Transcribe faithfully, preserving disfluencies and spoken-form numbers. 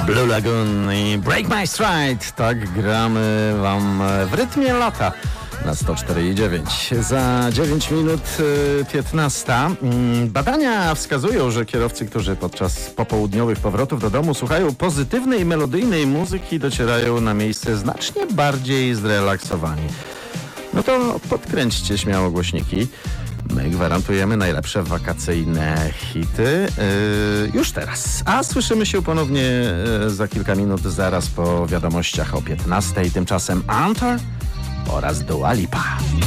Blue Lagoon i Break My Stride. Tak gramy wam w rytmie lata na sto cztery i dziewięć. Za dziewięć minut piętnasta. Badania wskazują, że kierowcy, którzy podczas popołudniowych powrotów do domu słuchają pozytywnej, melodyjnej muzyki, docierają na miejsce znacznie bardziej zrelaksowani. No to podkręćcie śmiało głośniki. My gwarantujemy najlepsze wakacyjne hity yy, już teraz. A słyszymy się ponownie yy, za kilka minut, zaraz po wiadomościach o piętnastej. Tymczasem Antar oraz Dua Lipa.